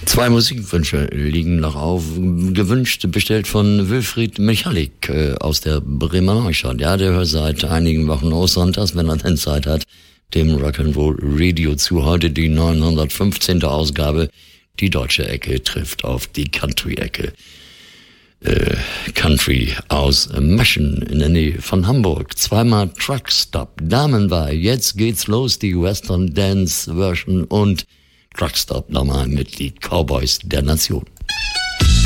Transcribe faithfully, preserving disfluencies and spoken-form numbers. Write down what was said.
Zwei Musikwünsche liegen noch auf. Gewünscht, bestellt von Wilfried Michalik äh, aus der Bremer Neustadt. Ja, der hört seit einigen Wochen aussonntags, wenn er denn Zeit hat, dem Rock'n'Roll Radio zu. Heute die neunhundertfünfzehnte Ausgabe. Die deutsche Ecke trifft auf die Country-Ecke. Äh, Country aus Meschen in der Nähe von Hamburg. Zweimal Truckstop, Damenwahl. Jetzt geht's los, die Western Dance Version und Truckstop nochmal mit die Cowboys der Nation.